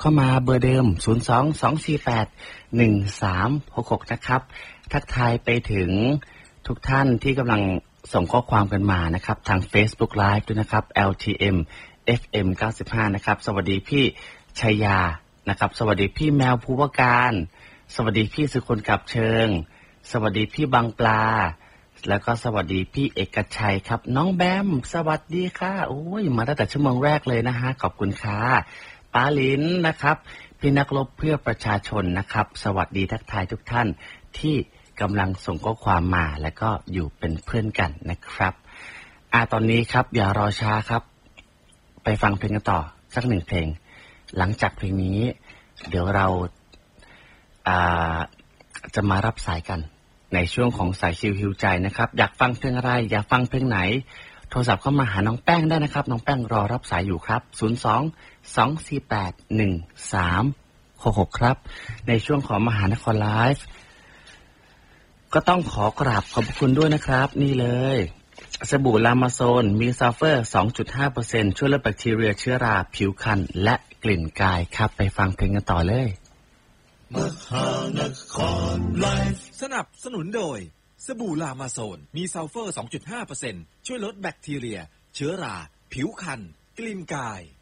เข้ามาเบอร์เดิม022481366นะครับทักทายไปถึงทุกท่านที่กำลังส่งข้อความกันมานะครับทาง Facebook Live ด้วยนะครับ LTM FM 95นะครับสวัสดีพี่ชัยยานะครับสวัสดีพี่แมวภูวการสวัสดีพี่สุคนกับเชิงสวัสดีพี่บางปลาแล้วก็สวัสดีพี่เอกชัยครับน้องแบมสวัสดีค่ะโอ้ยมาตั้งแต่ชั่วโมงแรกเลยนะฮะขอบคุณค่ะป้าลินนะครับพี่นักรบเพื่อประชาชนนะครับสวัสดีทักทายทุกท่านที่กำลังส่งข้อความมาแล้วก็อยู่เป็นเพื่อนกันนะครับตอนนี้ครับอย่ารอช้าครับไปฟังเพลงกันต่อสักหนึ่งเพลงหลังจากเพลงนี้เดี๋ยวเราจะมารับสายกันในช่วงของสายชิวฮิวใจนะครับอยากฟังเพลงอะไรอยากฟังเพลงไหนโทรศัพท์เข้ามาหาน้องแป้งได้นะครับน้องแป้งรอรับสายอยู่ครับ02-248-1366ครับในช่วงของมหานครไลฟ์ก็ต้องขอกราบขอบคุณด้วยนะครับนี่เลยสบู่ลามาโซนมีซัลเฟอร์ 2.5% ช่วยลดแบคทีเรียเชื้อราผิวพรรณและกลิ่นกายครับไปฟังเพลงกันต่อเลยมหานครไลฟ์สนับสนุนโดยสบู่ลามาโซนมีซัลเฟอร์ 2.5% ช่วยลดแบคทีเรียเชื้อราผิวพรรณกลิ่นกาย